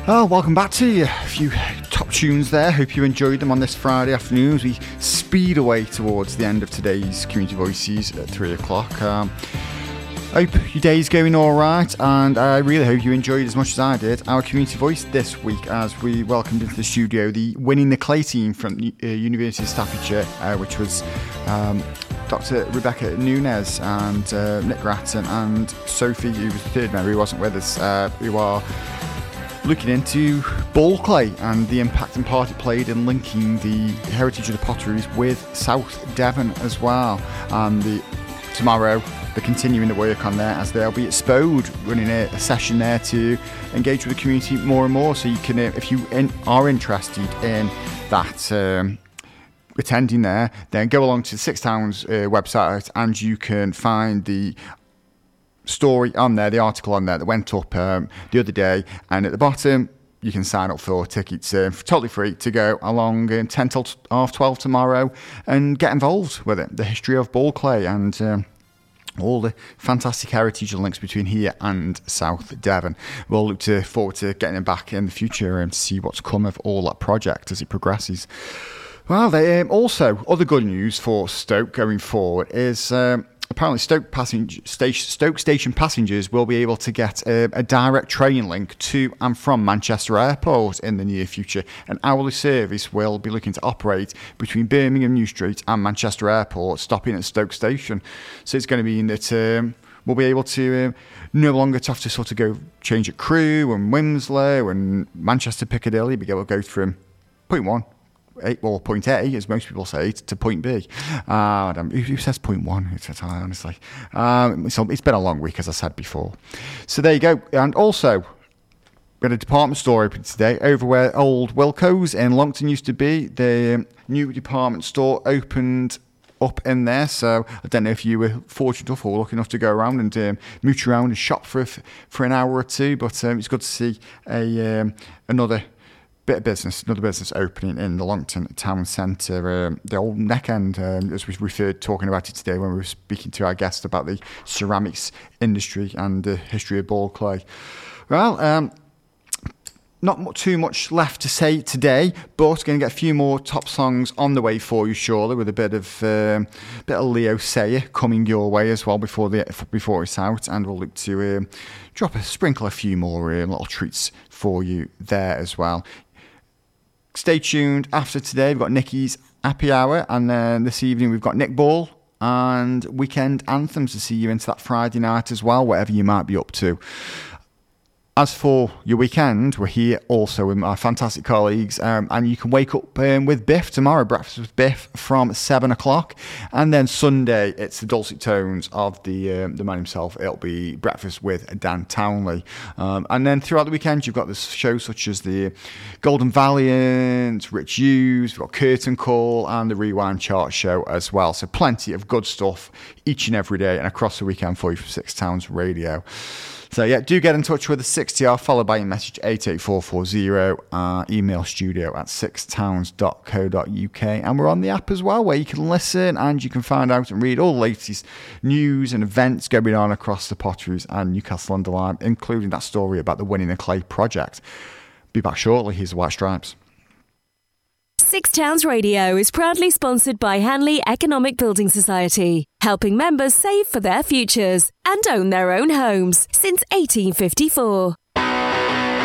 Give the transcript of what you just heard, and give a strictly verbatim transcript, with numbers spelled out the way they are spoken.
Oh, welcome back to you. A few top tunes there. Hope you enjoyed them on this Friday afternoon as we speed away towards the end of today's Community Voices at three o'clock. Um, hope your day's going all right, and I really hope you enjoyed as much as I did our Community Voice this week as we welcomed into the studio the Winning the Clay team from uh, University of Staffordshire, uh, which was um, Doctor Rebecca Nunez and uh, Nick Gratton and Sophie, who was the third member who wasn't with us, uh, who are looking into ball clay and the impact and part it played in linking the heritage of the potteries with South Devon as well. And the, tomorrow they're continuing the work on there as they'll be at Spode running a, a session there to engage with the community more and more. So you can, uh, if you in, are interested in that, um, attending there, then go along to the Six Towns uh, website and you can find the story on there, the article on there that went up um, the other day, and at the bottom you can sign up for tickets, uh, totally free to go along uh, ten till half twelve tomorrow and get involved with it, the history of ball clay and um, all the fantastic heritage and links between here and South Devon. We'll look to forward to getting them back in the future and see what's come of all that project as it progresses. Well, they, um, also other good news for Stoke going forward is um, apparently Stoke, passenger, station, Stoke Station passengers will be able to get a, a direct train link to and from Manchester Airport in the near future. An hourly service will be looking to operate between Birmingham New Street and Manchester Airport, stopping at Stoke Station. So it's going to mean that um, we'll be able to um, no longer have to sort of go change at Crewe and Winslow and Manchester Piccadilly. Be able to go from point one. Eight, or point A, as most people say, to point B. Uh, who, who says point one? It's, honestly, um, so it's been a long week, as I said before. So there you go. And also, we had a department store open today over where old Wilco's in Longton used to be. The um, new department store opened up in there. So I don't know if you were fortunate enough or lucky enough to go around and um, mooch around and shop for for an hour or two. But um, it's good to see a um, another. bit of business, another business opening in the Longton Town Centre, um, the old neck end, um, as we referred talking about it today when we were speaking to our guest about the ceramics industry and the history of ball clay. Well, um, not too much left to say today, but going to get a few more top songs on the way for you shortly, with a bit of um, bit of Leo Sayer coming your way as well before the before it's out, and we'll look to um, drop a sprinkle a few more um, little treats for you there as well. Stay tuned after today. We've got Nicky's Happy Hour, and then this evening we've got Nick Ball and Weekend Anthems to see you into that Friday night as well, whatever you might be up to. As for your weekend, we're here also with our fantastic colleagues, um, and you can wake up um, with Biff tomorrow, breakfast with Biff from seven o'clock, and then Sunday it's the dulcet tones of the um, the man himself. It'll be breakfast with Dan Townley, um, and then throughout the weekend you've got this shows such as the Golden Valiant, Rich Hughes, we've got Curtain Call, and the Rewind Chart Show as well. So plenty of good stuff each and every day and across the weekend for you from Six Towns Radio. So yeah, do get in touch with us, sixty R, followed by your message eight eight four four zero, uh, email studio at six towns dot co dot uk, and we're on the app as well, where you can listen and you can find out and read all the latest news and events going on across the potteries and Newcastle under Lyme, including that story about the Winning the Clay project. Be back shortly. Here's the White Stripes. Six Towns Radio is proudly sponsored by Hanley Economic Building Society, helping members save for their futures and own their own homes since eighteen fifty-four.